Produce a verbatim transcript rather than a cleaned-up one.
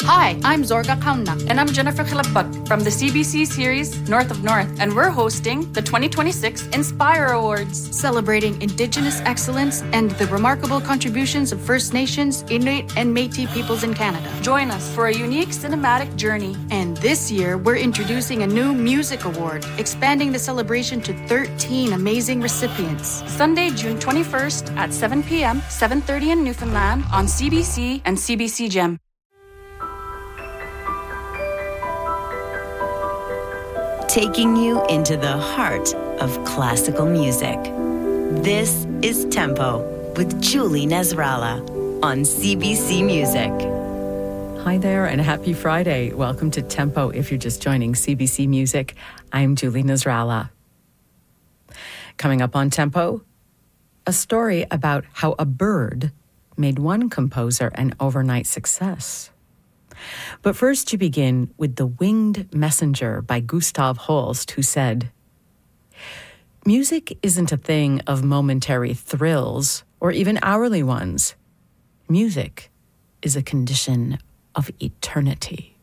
Hi, I'm Zorga Kauna. And I'm Jennifer Khilaput from the C B C series North of North, and we're hosting the twenty twenty-six Inspire Awards, celebrating Indigenous excellence and the remarkable contributions of First Nations, Inuit, and Métis peoples in Canada. Join us for a unique cinematic journey. And this year, we're introducing a new music award, expanding the celebration to thirteen amazing recipients. Sunday, June twenty-first at seven p.m., seven thirty in Newfoundland on C B C and C B C Gem. Taking you into the heart of classical music. This is Tempo with Julie Nasrallah on C B C Music. Hi there and happy Friday. Welcome to Tempo if you're just joining C B C Music. I'm Julie Nasrallah. Coming up on Tempo, a story about how a bird made one composer an overnight success. But first you begin with The Winged Messenger by Gustav Holst, who said, "Music isn't a thing of momentary thrills or even hourly ones. Music is a condition of eternity."